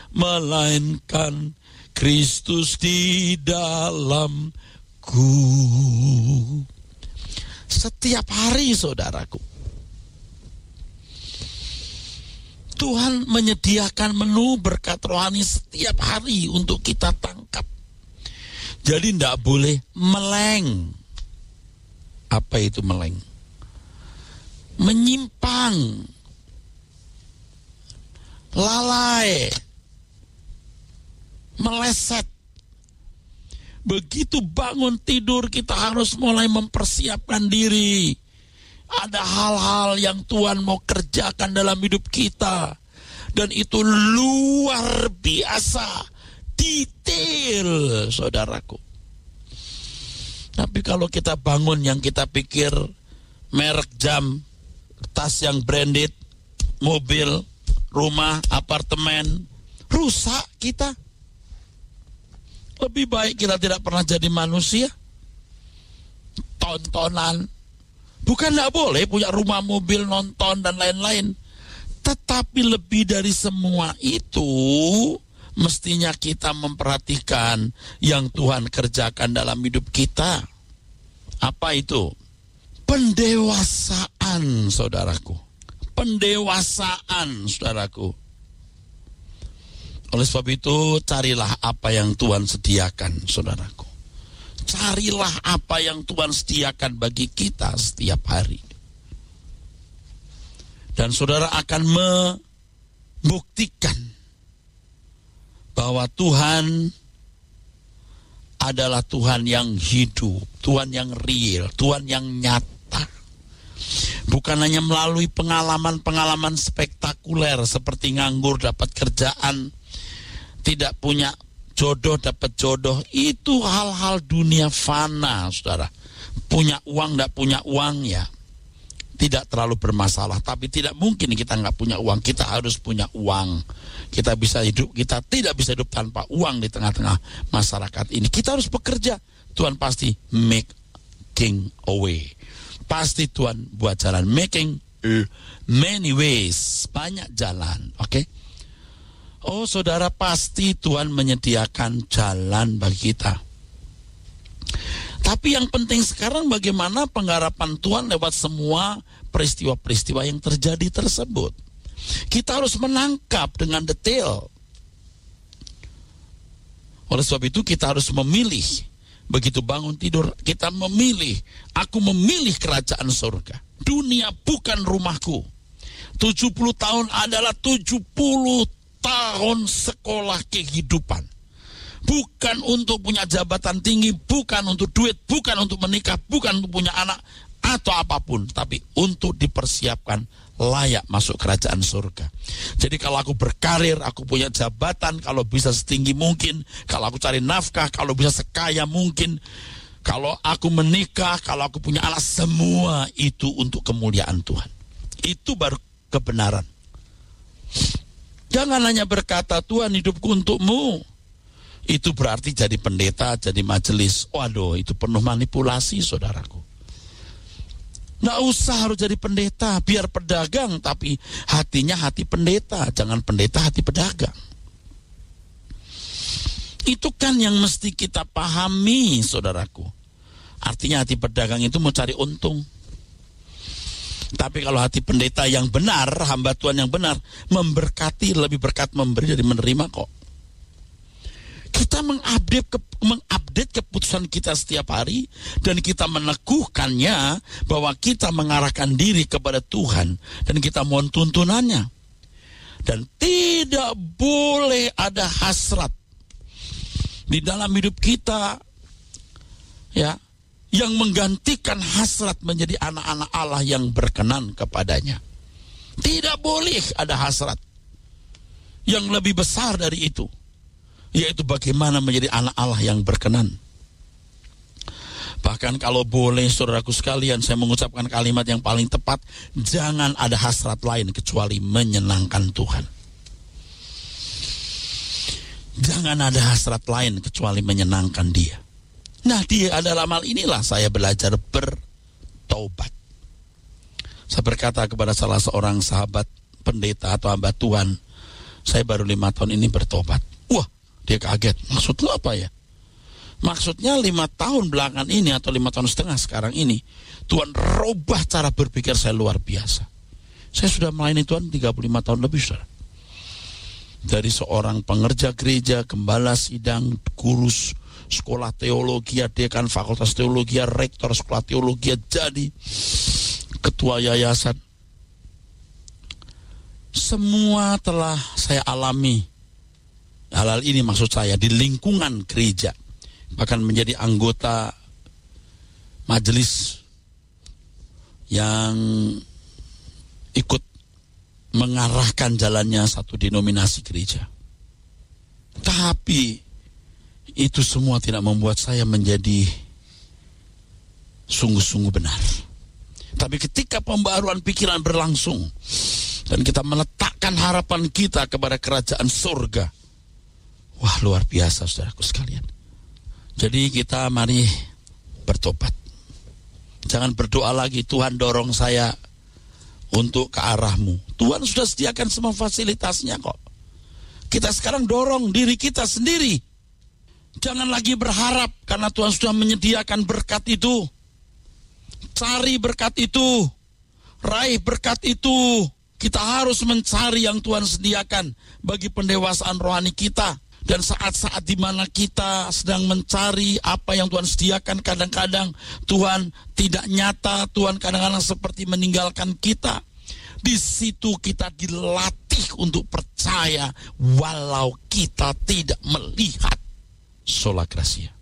melainkan Kristus di dalamku. Setiap hari, saudaraku, Tuhan menyediakan menu berkat rohani setiap hari untuk kita tangkap. Jadi tidak boleh meleng. Apa itu meleng? Menyimpang, lalai, meleset. Begitu bangun tidur kita harus mulai mempersiapkan diri. Ada hal-hal yang Tuhan mau kerjakan dalam hidup kita. Dan itu luar biasa detail, saudaraku. Tapi kalau kita bangun yang kita pikir merek jam, tas yang branded, mobil, rumah, apartemen, rusak kita. Lebih baik kita tidak pernah jadi manusia. Tontonan. Bukan tidak boleh punya rumah, mobil, nonton, dan lain-lain. Tetapi lebih dari semua itu, mestinya kita memperhatikan yang Tuhan kerjakan dalam hidup kita. Apa itu? Pendewasaan, saudaraku. Pendewasaan, saudaraku. Oleh sebab itu, carilah apa yang Tuhan sediakan, saudaraku. Carilah apa yang Tuhan sediakan bagi kita setiap hari. Dan saudara akan membuktikan bahwa Tuhan adalah Tuhan yang hidup, Tuhan yang real, Tuhan yang nyata. Bukan hanya melalui pengalaman-pengalaman spektakuler seperti nganggur dapat kerjaan, tidak punya jodoh dapat jodoh, itu hal-hal dunia fana, saudara. Punya uang, tidak punya uang, ya tidak terlalu bermasalah. Tapi tidak mungkin kita nggak punya uang. Kita harus punya uang. Kita bisa hidup, kita tidak bisa hidup tanpa uang di tengah-tengah masyarakat ini. Kita harus bekerja. Tuhan pasti making a way. Pasti Tuhan buat jalan. Making many ways. Banyak jalan, oke? Oh, saudara, pasti Tuhan menyediakan jalan bagi kita. Tapi yang penting sekarang bagaimana pengharapan Tuhan lewat semua peristiwa-peristiwa yang terjadi tersebut. Kita harus menangkap dengan detail. Oleh sebab itu kita harus memilih. Begitu bangun tidur, kita memilih. Aku memilih kerajaan surga. Dunia bukan rumahku. 70 tahun adalah 70 tahun sekolah kehidupan. Bukan untuk punya jabatan tinggi, bukan untuk duit, bukan untuk menikah, bukan untuk punya anak atau apapun, tapi untuk dipersiapkan layak masuk kerajaan surga. Jadi kalau aku berkarir, aku punya jabatan, kalau bisa setinggi mungkin, kalau aku cari nafkah, kalau bisa sekaya mungkin, kalau aku menikah, kalau aku punya anak, semua itu untuk kemuliaan Tuhan. Itu baru kebenaran. Jangan hanya berkata, Tuhan hidupku untukmu. Itu berarti jadi pendeta, jadi majelis. Waduh, itu penuh manipulasi, saudaraku. Nggak usah harus jadi pendeta, biar pedagang, tapi hatinya hati pendeta. Jangan pendeta hati pedagang. Itu kan yang mesti kita pahami, saudaraku. Artinya hati pedagang itu mau cari untung. Tapi kalau hati pendeta yang benar, hamba Tuhan yang benar, memberkati, lebih berkat memberi dari menerima kok. Kita mengupdate keputusan kita setiap hari, dan kita meneguhkannya bahwa kita mengarahkan diri kepada Tuhan, dan kita mohon tuntunannya. Dan tidak boleh ada hasrat di dalam hidup kita, ya, yang menggantikan hasrat menjadi anak-anak Allah yang berkenan kepadanya. Tidak boleh ada hasrat yang lebih besar dari itu, yaitu bagaimana menjadi anak Allah yang berkenan. Bahkan kalau boleh, saudaraku sekalian, saya mengucapkan kalimat yang paling tepat, jangan ada hasrat lain kecuali menyenangkan Tuhan. Jangan ada hasrat lain kecuali menyenangkan Dia. Nah, dalam hal inilah saya belajar bertobat. Saya berkata kepada salah seorang sahabat pendeta atau hamba Tuhan, Saya baru 5 tahun ini bertobat. Wah, dia kaget. Maksud lu apa ya? Maksudnya 5 tahun belakangan ini atau 5 tahun setengah sekarang ini, Tuhan robah cara berpikir saya luar biasa. Saya sudah melayani Tuhan 35 tahun lebih, saudara. Dari seorang pengerja gereja, gembala sidang, guru sekolah teologi, dekan fakultas teologi, rektor sekolah teologi, jadi ketua yayasan. Semua telah saya alami. Hal-hal ini maksud saya di lingkungan gereja. Bahkan menjadi anggota majelis yang ikut mengarahkan jalannya satu denominasi gereja. Tapi itu semua tidak membuat saya menjadi sungguh-sungguh benar. Tapi ketika pembaharuan pikiran berlangsung dan kita meletakkan harapan kita kepada kerajaan surga, wah, luar biasa saudaraku sekalian. Jadi kita mari bertobat. Jangan berdoa lagi, Tuhan dorong saya untuk ke arahmu. Tuhan sudah sediakan semua fasilitasnya kok. Kita sekarang dorong diri kita sendiri. Jangan lagi berharap karena Tuhan sudah menyediakan berkat itu. Cari berkat itu. Raih berkat itu. Kita harus mencari yang Tuhan sediakan bagi pendewasaan rohani kita. Dan saat-saat di mana kita sedang mencari apa yang Tuhan sediakan, kadang-kadang Tuhan tidak nyata, Tuhan kadang-kadang seperti meninggalkan kita. Di situ kita dilatih untuk percaya walau kita tidak melihat. Sola Gracia.